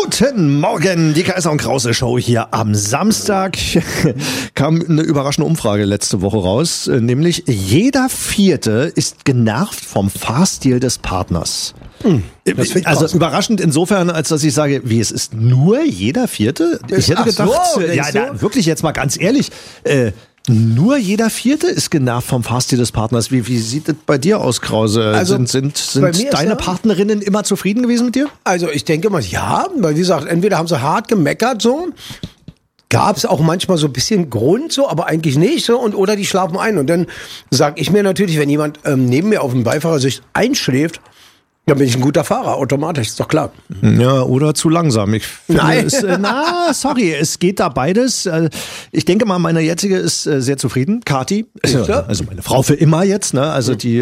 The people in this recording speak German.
Guten Morgen, die Kaiser und Krause Show hier am Samstag. Kam eine überraschende Umfrage letzte Woche raus, nämlich jeder Vierte ist genervt vom Fahrstil des Partners. Also überraschend insofern, als dass ich sage, wie, es ist nur jeder Vierte? Ich hätte gedacht, wirklich jetzt mal ganz ehrlich, nur jeder Vierte ist genervt vom Fahrstil des Partners. Wie sieht es bei dir aus, Krause? Also, sind deine Partnerinnen immer zufrieden gewesen mit dir? Also ich denke mal, ja, weil wie gesagt, entweder haben sie hart gemeckert so, gab es auch manchmal so ein bisschen Grund so, aber eigentlich nicht so, oder die schlafen ein. Und dann sage ich mir natürlich, wenn jemand neben mir auf dem Beifahrersitz einschläft, dann bin ich ein guter Fahrer, automatisch, ist doch klar. Ja, oder zu langsam. Ich finde, Nein. Es geht da beides. Ich denke mal, meine jetzige ist sehr zufrieden. Kati, also meine Frau für immer jetzt, ne? Also die